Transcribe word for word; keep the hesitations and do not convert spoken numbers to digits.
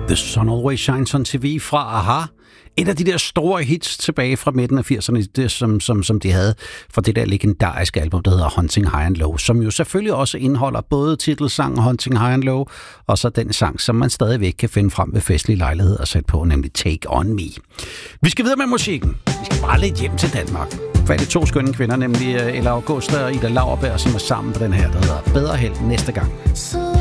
The Sun Always Shines on T V fra Aha. Et af de der store hits tilbage fra midten af firserne, det, som, som, som de havde for det der legendariske album, der hedder Hunting High and Low, som jo selvfølgelig også indeholder både titelsangen Hunting High and Low, og så den sang, som man stadigvæk kan finde frem ved festlige lejligheder og sætte på, nemlig Take On Me. Vi skal videre med musikken. Vi skal bare lidt hjem til Danmark. For er det to skønne kvinder, nemlig Ella Augusta og Ida Lauerberg, som er sammen på den her, der hedder Bedre Held næste gang.